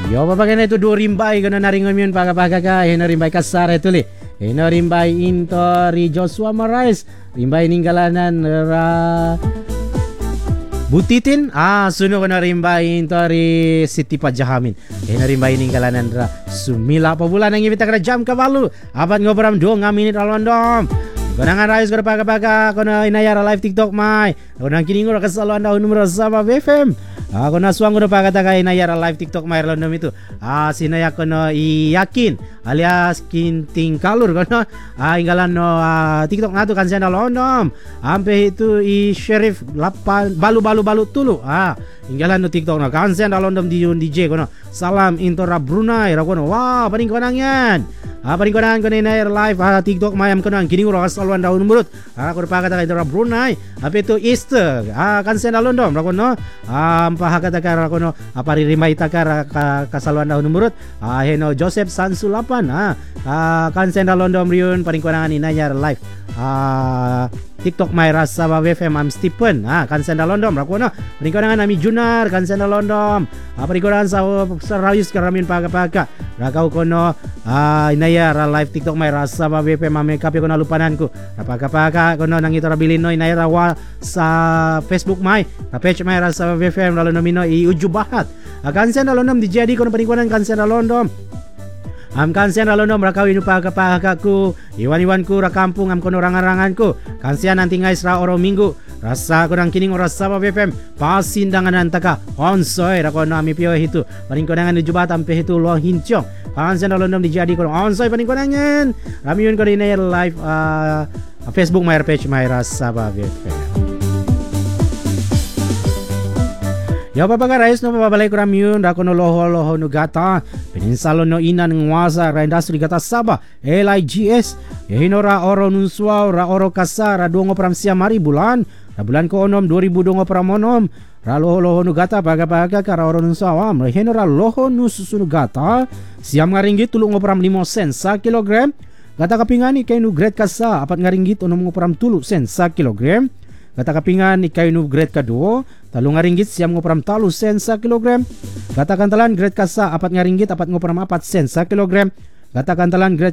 Yo papagan itu dua rimbai kono naringon yun pagka hino rimbai kasar itu li. Hino rimbai into ri Joshua Marais. Rimbai ninggalanan ra Butitin suno kono rimbai into ri Siti Pajahamin. Hino rimbai ninggalanan ra Sumila pa bulan ang ibita ka jam kabalu. Apat ngobram 2 minit alondom. Konangan rayos ko pagka kono inayara live TikTok mai. Konang kini ngoro kasalo anda numero sama BFM. Ako na suang ko pagkataka inayara live TikTok mai random itu. Sinaya kono iyakin alias kinting kalur kono. Inggalan no TikTok ngatu kan senda londom. Ampe itu i Sheriff 8 balu tulu. Inggalan no TikTok no kan senda londom di DJ kono. Salam intora Brunei ra kono. Wah, paling konangan. Paling konangan kono inayara live TikTok mai am kono kini ngoro kasalo anda numero. Ako pagkataka intora Brunei. Apa itu Easter. Kan senda londom ra kono. Pahakatakara kono aparirimay takara kasaluan daw numurot heno Joseph Sansulapan kan senda londom riyon paringkonangan inanyar live TikTok may rasa ba FM am Stephen kan senda londom rakono paringkonangan ami Junar kan senda londom paringkonangan sa rayus karamin pagapaka rakaw kono inayar live TikTok may rasa ba FM am kape kono lupananku pagapaka kono nang ito rabilino inayar sa Facebook may page may rasa ba FM lalu nomino iuju bahat kansen alondom dijadi kono paningkuanan kansen alondom kansen alondom rakaw inu pagapakaku iwan-iwanku ra kampung kono rangan-ranganku kansian nanti ngais ra oro minggu rasa kurang kining ora saba BFM pasindangan antaka onsoy ra kono ami pio itu paningkuanan uju bahat ampe itu lo hincong kansen alondom dijadi kono onsoy paningkuanan ramiun kono ini live Facebook my page my rasa ba BFM. Ya papaga rayos no mababalay ko ramyun dako no loho no gata peninsalo no inan ngwasa ra industri gata Sabah LIGS ya hinora oro nunswaw ra oro kasa ra dongo pram siamari bulan ra bulan ko onom 2000 dongo pram onom ra loho no gata paga kara oro nunswaw ra hinora loho nususu no gata siam ngaringgit tulung ngopram 5 sen sa kilogram gata kapingani kay no grade kasa apat ngaringgit onom ngopram 3 sen sa kilogram gata kapingan ikay no grade kaduo talong nga ringgit siyam ngopram 3 sen sa kilogram. Gata kantalan grade kasa 4 nga ringgit 4 ngopram 4 sen sa kilogram. Gata kantalan grade